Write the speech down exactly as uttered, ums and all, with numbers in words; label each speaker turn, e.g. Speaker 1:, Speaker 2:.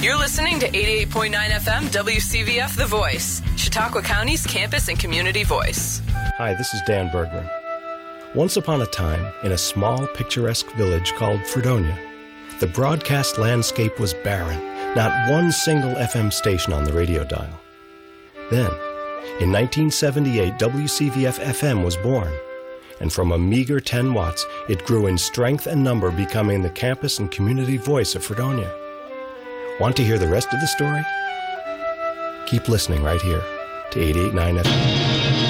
Speaker 1: You're listening to eighty-eight point nine F M W C V F The Voice, Chautauqua County's campus and community voice.
Speaker 2: Hi, this is Dan Bergman. Once upon a time, in a small, picturesque village called Fredonia, the broadcast landscape was barren, not one single F M station on the radio dial. Then, in nineteen seventy-eight, W C V F F M was born, and from a meager ten watts, it grew in strength and number, becoming the campus and community voice of Fredonia. Want to hear the rest of the story? Keep listening right here to eighty-eight point nine F M.